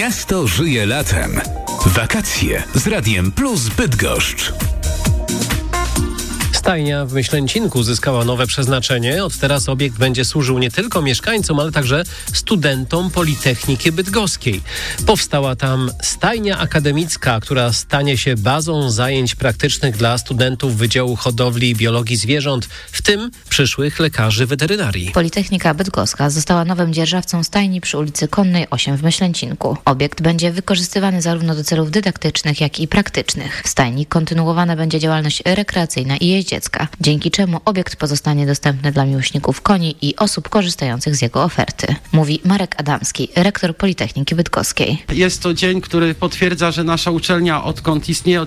Miasto żyje latem. Wakacje z Radiem Plus Bydgoszcz. Stajnia w Myślęcinku zyskała nowe przeznaczenie. Od teraz obiekt będzie służył nie tylko mieszkańcom, ale także studentom Politechniki Bydgoskiej. Powstała tam stajnia akademicka, która stanie się bazą zajęć praktycznych dla studentów Wydziału Hodowli i Biologii Zwierząt, w tym przyszłych lekarzy weterynarii. Politechnika Bydgoska została nowym dzierżawcą stajni przy ulicy Konnej 8 w Myślęcinku. Obiekt będzie wykorzystywany zarówno do celów dydaktycznych, jak i praktycznych. W stajni kontynuowana będzie działalność rekreacyjna i jeździecka, dzięki czemu obiekt pozostanie dostępny dla miłośników koni i osób korzystających z jego oferty. Mówi Marek Adamski, rektor Politechniki Bydgoskiej. Jest to dzień, który potwierdza, że nasza uczelnia, odkąd istnieje, od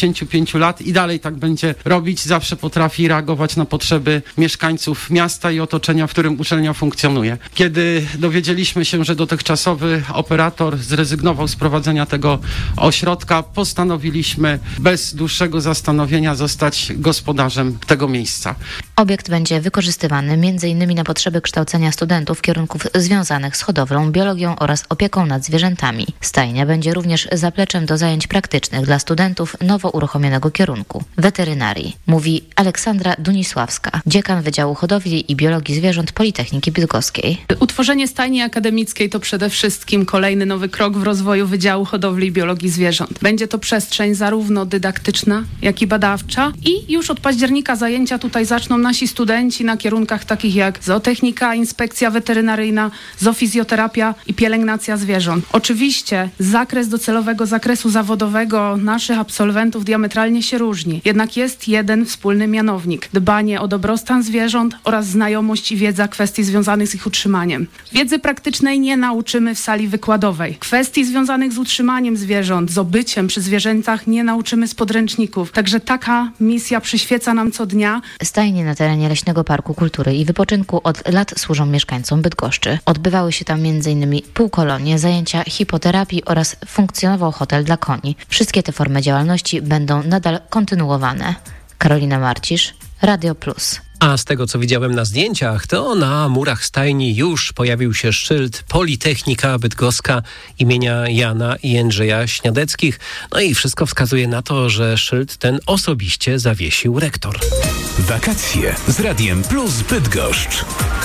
75 lat i dalej tak będzie robić, zawsze potrafi reagować na potrzeby mieszkańców miasta i otoczenia, w którym uczelnia funkcjonuje. Kiedy dowiedzieliśmy się, że dotychczasowy operator zrezygnował z prowadzenia tego ośrodka, postanowiliśmy bez dłuższego zastanowienia zostać gospodarzem tego miejsca. Obiekt będzie wykorzystywany m.in. na potrzeby kształcenia studentów kierunków związanych z hodowlą, biologią oraz opieką nad zwierzętami. Stajnia będzie również zapleczem do zajęć praktycznych dla studentów nowo uruchomionego kierunku weterynarii, mówi Aleksandra Dunisławska, dziekan Wydziału Hodowli i Biologii Zwierząt Politechniki Bydgoskiej. Utworzenie stajni akademickiej to przede wszystkim kolejny nowy krok w rozwoju Wydziału Hodowli i Biologii Zwierząt. Będzie to przestrzeń zarówno dydaktyczna, jak i badawcza i już od października zajęcia tutaj zaczną nasi studenci na kierunkach takich jak zootechnika, inspekcja weterynaryjna, zoofizjoterapia i pielęgnacja zwierząt. Oczywiście zakres docelowego zakresu zawodowego naszych absolwentów diametralnie się różni. Jednak jest jeden wspólny mianownik. Dbanie o dobrostan zwierząt oraz znajomość i wiedza kwestii związanych z ich utrzymaniem. Wiedzy praktycznej nie nauczymy w sali wykładowej. Kwestii związanych z utrzymaniem zwierząt, z obyciem przy zwierzętach nie nauczymy z podręczników. Także taka misja przyświeca nam co dnia. Stajnie na terenie Leśnego Parku Kultury i Wypoczynku od lat służą mieszkańcom Bydgoszczy. Odbywały się tam m.in. półkolonie, zajęcia hipoterapii oraz funkcjonował hotel dla koni. Wszystkie te formy działalności będą nadal kontynuowane. Karolina Marcisz, Radio Plus. A z tego, co widziałem na zdjęciach, to na murach stajni już pojawił się szyld Politechnika Bydgoska imienia Jana i Jędrzeja Śniadeckich. No i wszystko wskazuje na to, że szyld ten osobiście zawiesił rektor. Wakacje z Radiem Plus Bydgoszcz.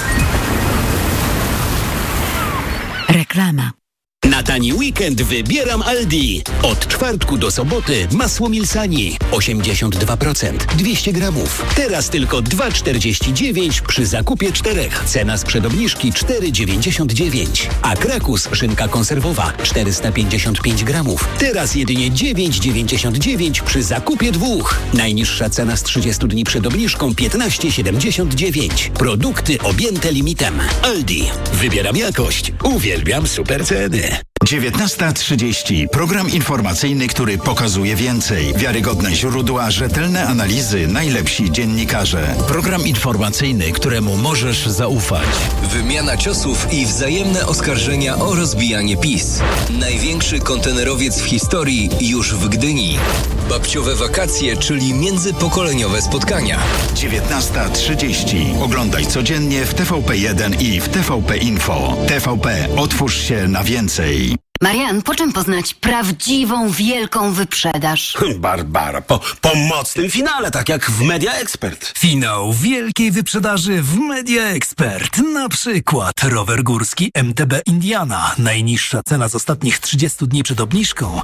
Reklama. Na tani weekend wybieram Aldi. Od czwartku do soboty masło Milsani 82%, 200 gramów. Teraz tylko 2,49 przy zakupie 4. Cena sprzed obniżki 4,99. A Krakus szynka konserwowa 455 gramów. Teraz jedynie 9,99 przy zakupie 2. Najniższa cena z 30 dni przed obniżką 15,79. Produkty objęte limitem. Aldi. Wybieram jakość. Uwielbiam super ceny. 19:30. Program informacyjny, który pokazuje więcej. Wiarygodne źródła, rzetelne analizy, najlepsi dziennikarze. Program informacyjny, któremu możesz zaufać. Wymiana ciosów i wzajemne oskarżenia o rozbijanie PiS. Największy kontenerowiec w historii już w Gdyni. Babciowe wakacje, czyli międzypokoleniowe spotkania. 19:30. Oglądaj codziennie w TVP1 i w TVP Info. TVP, otwórz się na więcej. Marian, po czym poznać prawdziwą, wielką wyprzedaż? Barbara, po mocnym finale, tak jak w Media Expert. Finał wielkiej wyprzedaży w Media Expert. Na przykład rower górski MTB Indiana. Najniższa cena z ostatnich 30 dni przed obniżką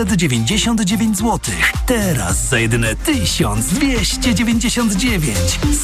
1899 zł. Teraz za jedyne 1299.